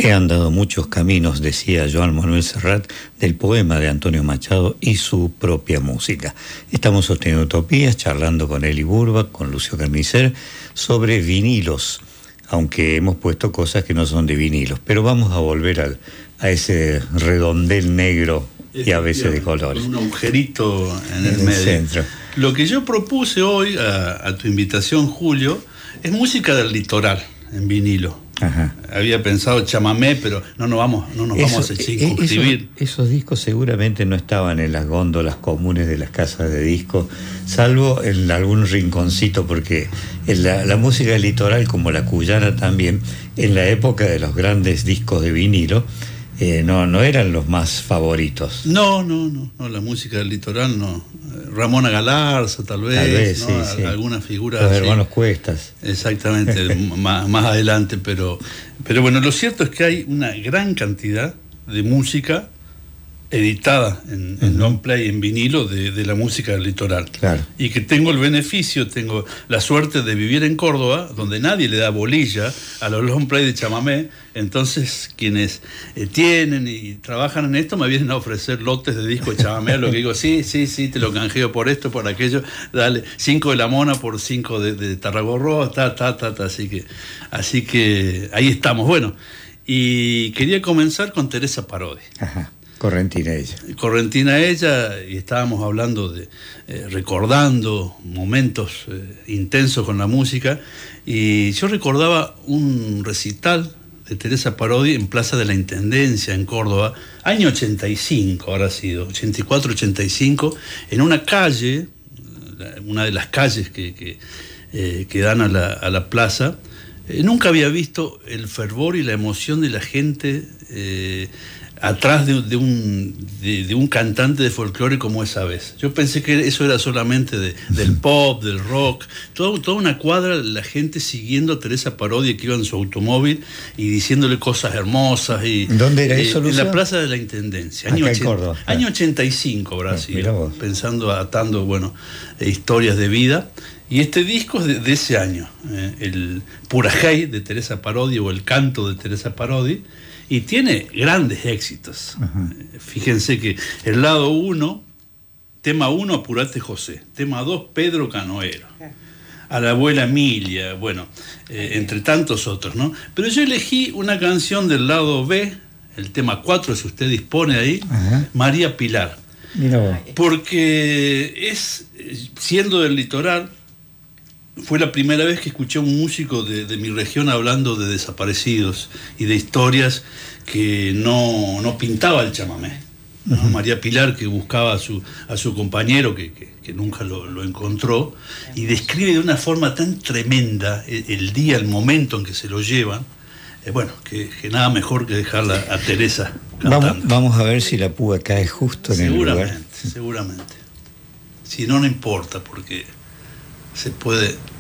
He andado muchos caminos, decía Joan Manuel Serrat, del poema de Antonio Machado y su propia música. Estamos sosteniendo Utopías, charlando con Eli Burba, con Lucio Carnicer, sobre vinilos, aunque hemos puesto cosas que no son de vinilos. Pero vamos a volver a ese redondel negro y a veces de colores. Con un agujerito en el medio. Centro. Lo que yo propuse hoy a tu invitación, Julio, es música del litoral en vinilo. Ajá. Había pensado chamamé, pero no nos vamos a circunscribir. Esos discos seguramente no estaban en las góndolas comunes de las casas de discos, salvo en algún rinconcito, porque la música del litoral, como la cuyana también, en la época de los grandes discos de vinilo, no eran los más favoritos. No, la música del litoral no. Ramona Galarza, tal vez ¿no? Sí. Alguna figura los así. Hermanos Cuestas. Exactamente, más adelante, pero bueno, lo cierto es que hay una gran cantidad de música editada en long play, en vinilo, de la música del litoral. Claro. Y que tengo la suerte de vivir en Córdoba, donde nadie le da bolilla a los long play de chamamé. Entonces, quienes tienen y trabajan en esto me vienen a ofrecer lotes de disco de chamamé, a lo que digo, sí, te lo canjeo por esto, por aquello, dale, 5 de La Mona por 5 de Tarragorro, así que ahí estamos. Bueno, y quería comenzar con Teresa Parodi. Ajá. Correntina ella, y estábamos hablando de recordando momentos intensos con la música, y yo recordaba un recital de Teresa Parodi en Plaza de la Intendencia en Córdoba, año 85 habrá sido, 84-85, en una calle, una de las calles que dan a la plaza. Nunca había visto el fervor y la emoción de la gente atrás de un cantante de folclore como esa vez. Yo pensé que eso era solamente del pop, del rock, toda una cuadra, la gente siguiendo a Teresa Parodi, que iba en su automóvil y diciéndole cosas hermosas. ¿Dónde era eso, Lucio? En la Plaza de la Intendencia, acá en Córdoba. Año 85 habrá sido, atando historias de vida. Y este disco es de ese año, el Purajay de Teresa Parodi, o el canto de Teresa Parodi, y tiene grandes éxitos. Ajá. Fíjense que el lado 1, tema 1, Apurate José, tema 2, Pedro Canoero, a la abuela Emilia, bueno, entre tantos otros, ¿no? Pero yo elegí una canción del lado B, el tema 4, si usted dispone ahí, Ajá. María Pilar. Mira vos. Porque siendo del litoral, fue la primera vez que escuché a un músico de mi región hablando de desaparecidos y de historias que no pintaba el chamamé, ¿no? Uh-huh. María Pilar, que buscaba a su compañero que nunca lo encontró, y describe de una forma tan tremenda el día, el momento en que se lo llevan. Que nada mejor que dejarla a Teresa cantando. Vamos a ver si la púa cae justo en el lugar. Seguramente. Si no importa, porque se puede